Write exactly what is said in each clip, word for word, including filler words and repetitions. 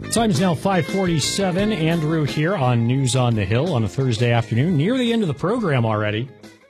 Time is now five forty-seven. Andrew here on News on the Hill on a Thursday afternoon. Near the end of the program already.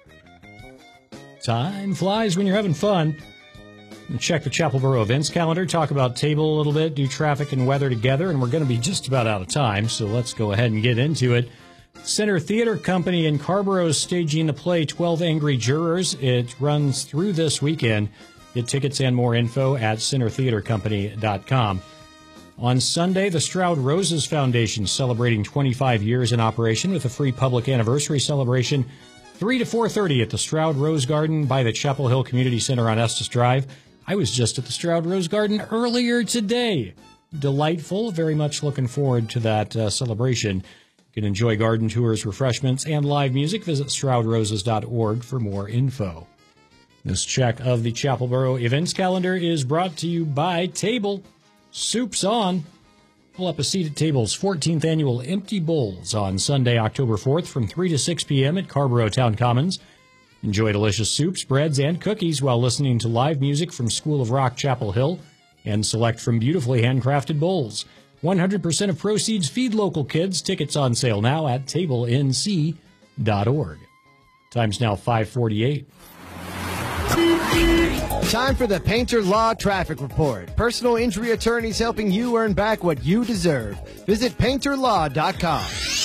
Time flies when you're having fun. Check the Chapel Borough events calendar, talk about table a little bit, do traffic and weather together, and we're going to be just about out of time, so let's go ahead and get into it. Center Theater Company in Carrboro is staging the play twelve Angry Jurors. It runs through this weekend. Get tickets and more info at center theater company dot com. On Sunday, the Stroud Roses Foundation celebrating twenty-five years in operation with a free public anniversary celebration, three to four thirty at the Stroud Rose Garden by the Chapel Hill Community Center on Estes Drive. I was just at the Stroud Rose Garden earlier today. Delightful. Very much looking forward to that uh, celebration. You can enjoy garden tours, refreshments, and live music. Visit stroud roses dot org for more info. This check of the Chapel Borough events calendar is brought to you by Table. Soup's on. Pull up a seat at Table's fourteenth annual Empty Bowls on Sunday, October fourth from three to six p.m. at Carrboro Town Commons. Enjoy delicious soups, breads, and cookies while listening to live music from School of Rock Chapel Hill and select from beautifully handcrafted bowls. one hundred percent of proceeds feed local kids. Tickets on sale now at table n c dot org. Time's now five forty-eight. Time for the Painter Law Traffic Report. Personal injury attorneys helping you earn back what you deserve. Visit painter law dot com.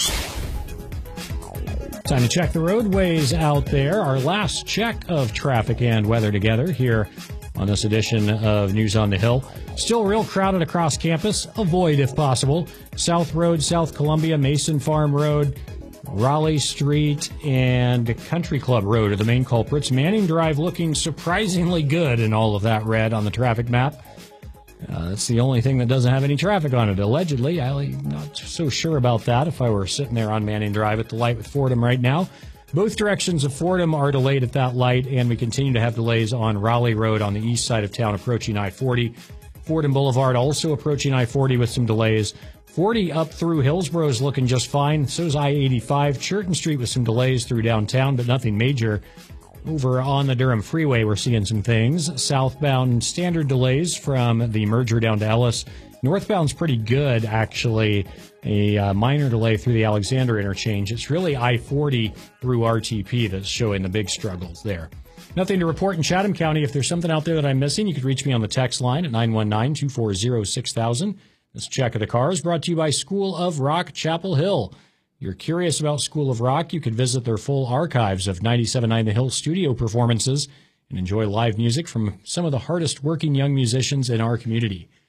Time to check the roadways out there. Our last check of traffic and weather together here on this edition of News on the Hill. Still real crowded across campus. Avoid if possible. South Road, South Columbia, Mason Farm Road, Raleigh Street, and Country Club Road are the main culprits. Manning Drive looking surprisingly good in all of that red on the traffic map. Uh, that's the only thing that doesn't have any traffic on it, allegedly. I'm not so sure about that if I were sitting there on Manning Drive at the light with Fordham right now. Both directions of Fordham are delayed at that light, and we continue to have delays on Raleigh Road on the east side of town approaching I forty. Fordham Boulevard also approaching I forty with some delays. forty up through Hillsborough is looking just fine. So is I eighty-five. Churton Street with some delays through downtown, but nothing major. Over on the Durham Freeway, we're seeing some things. Southbound standard delays from the merger down to Ellis. Northbound's pretty good, actually. A uh, minor delay through the Alexander interchange. It's really I forty through R T P that's showing the big struggles there. Nothing to report in Chatham County. If there's something out there that I'm missing, you could reach me on the text line at nine one nine, two four zero, six thousand. This check of the car is brought to you by School of Rock Chapel Hill. You're curious about School of Rock, you could visit their full archives of ninety-seven point nine The Hill studio performances and enjoy live music from some of the hardest working young musicians in our community.